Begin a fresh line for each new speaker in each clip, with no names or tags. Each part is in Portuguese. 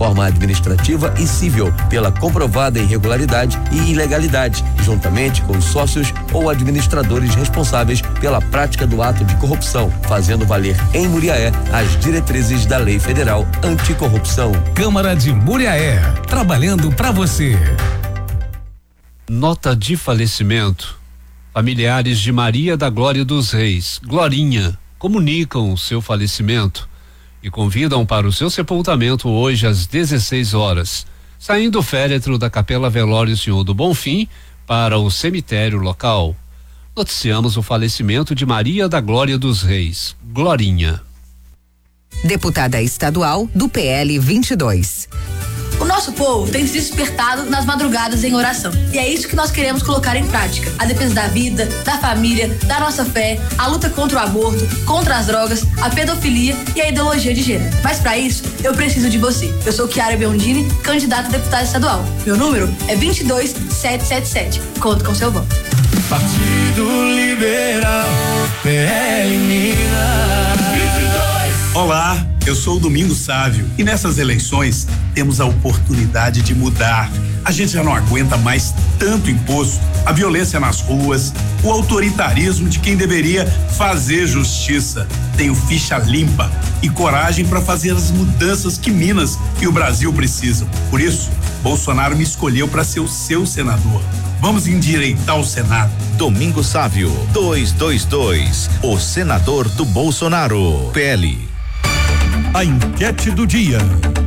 forma administrativa e civil, pela comprovada irregularidade e ilegalidade, juntamente com os sócios ou administradores responsáveis pela prática do ato de corrupção, fazendo valer em Muriaé as diretrizes da Lei Federal Anticorrupção.
Câmara de Muriaé, trabalhando para você.
Nota de falecimento. Familiares de Maria da Glória dos Reis, Glorinha, comunicam o seu falecimento e convidam para o seu sepultamento hoje às 16 horas, saindo o féretro da Capela Velório Senhor do Bonfim para o cemitério local. Noticiamos o falecimento de Maria da Glória dos Reis, Glorinha.
Deputada estadual do PL 22.
O nosso povo tem se despertado nas madrugadas em oração. E é isso que nós queremos colocar em prática. A defesa da vida, da família, da nossa fé, a luta contra o aborto, contra as drogas, a pedofilia e a ideologia de gênero. Mas para isso, eu preciso de você. Eu sou Chiara Biondini, candidata a deputada estadual. Meu número é 22777. Conto com seu voto.
Partido Liberal, PL Minas. Olá, eu sou o Domingos Sávio e nessas eleições temos a oportunidade de mudar. A gente já não aguenta mais tanto imposto, a violência nas ruas, o autoritarismo de quem deveria fazer justiça. Tenho ficha limpa e coragem para fazer as mudanças que Minas e o Brasil precisam. Por isso, Bolsonaro me escolheu para ser o seu senador. Vamos endireitar o Senado.
Domingos Sávio, 222, o senador do Bolsonaro. PL.
A enquete do dia.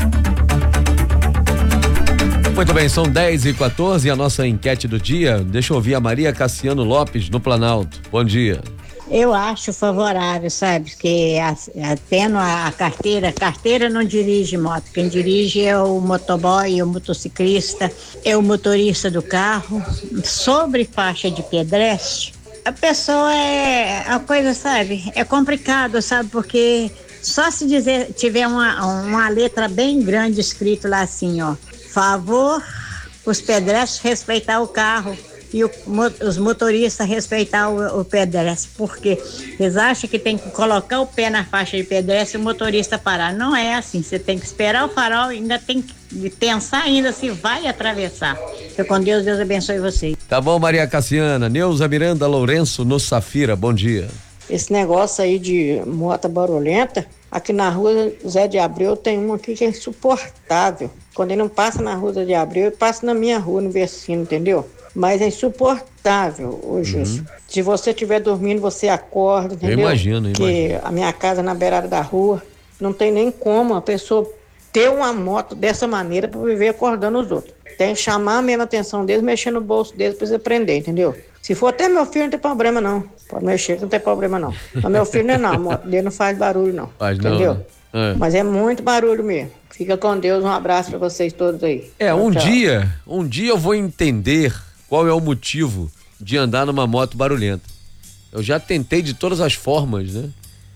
Muito bem, são 10h14 e a nossa enquete do dia. Deixa eu ouvir a Maria Cassiano Lopes no Planalto. Bom dia.
Eu acho favorável, sabe? Porque tendo a carteira não dirige moto. Quem dirige é o motoboy, o motociclista, é o motorista do carro. Sobre faixa de pedestre, a pessoa a coisa, sabe? É complicado, sabe? Porque só se tiver uma letra bem grande escrito lá assim, ó. Favor os pedestres respeitar o carro e os motoristas respeitar o pedestre, porque eles acham que tem que colocar o pé na faixa de pedestre e o motorista parar. Não é assim, você tem que esperar o farol e ainda tem que pensar ainda se vai atravessar. Fica com Deus, Deus abençoe vocês.
Tá bom, Maria Cassiana. Neuza Miranda Lourenço no Safira, bom dia.
Esse negócio aí de moto barulhenta, aqui na rua Zé de Abreu tem um aqui que é insuportável. Quando ele não passa na rua Zé de Abreu, ele passa na minha rua, no Vecino, entendeu? Mas é insuportável, ô Gilson. Se você estiver dormindo, você acorda, entendeu?
Eu imagino.
Porque a minha casa é na beirada da rua, não tem nem como a pessoa ter uma moto dessa maneira para viver acordando os outros. Tem que chamar a mesma atenção deles, mexer no bolso deles para eles aprender, entendeu? Se for até meu filho, não tem problema não. Pode mexer, não tem problema não. Mas meu filho não, a moto dele não faz barulho não.
Faz
entendeu?
Não, né?
Mas é muito barulho mesmo. Fica com Deus, um abraço para vocês todos aí.
Um dia eu vou entender qual é o motivo de andar numa moto barulhenta. Eu já tentei de todas as formas, né?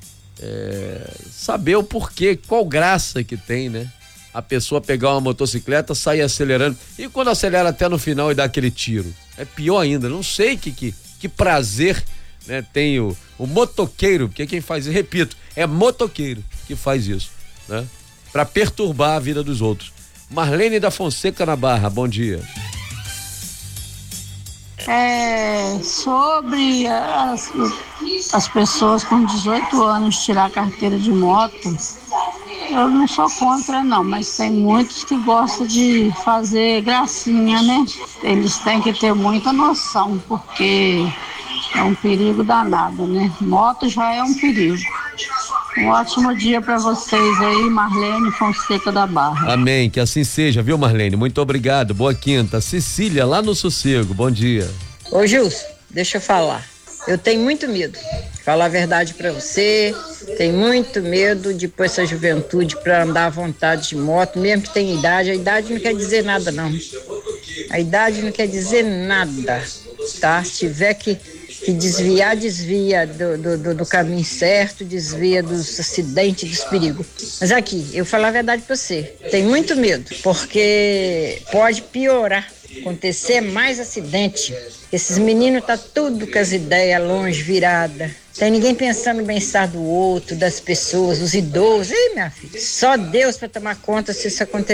Saber o porquê, qual graça que tem, né? A pessoa pegar uma motocicleta, sair acelerando e quando acelera até no final e dá aquele tiro. É pior ainda, não sei que prazer, né, tem o motoqueiro, porque quem faz isso, repito, é motoqueiro que faz isso, né? Pra perturbar a vida dos outros. Marlene da Fonseca na Barra, bom dia.
Sobre as pessoas com 18 anos tirar a carteira de moto, eu não sou contra não, mas tem muitos que gostam de fazer gracinha, né? Eles têm que ter muita noção, porque é um perigo danado, né? Moto já é um perigo. Um ótimo dia para vocês aí, Marlene Fonseca da Barra.
Amém, que assim seja, viu, Marlene? Muito obrigado, boa quinta. Cecília, lá no Sossego, bom dia.
Ô Gilson, deixa eu falar. Eu tenho muito medo, falar a verdade pra você, tenho muito medo de pôr essa juventude pra andar à vontade de moto, mesmo que tenha idade, a idade não quer dizer nada não. A idade não quer dizer nada, tá? Se tiver que desviar, desvia do caminho certo, desvia dos acidentes, dos perigos. Mas aqui, eu vou falar a verdade pra você, tenho muito medo, porque pode piorar, acontecer mais acidente. Esses meninos tá tudo com as ideias longe, virada. Tem ninguém pensando no bem-estar do outro, das pessoas, dos idosos. Ei, minha filha, só Deus para tomar conta se isso acontecer.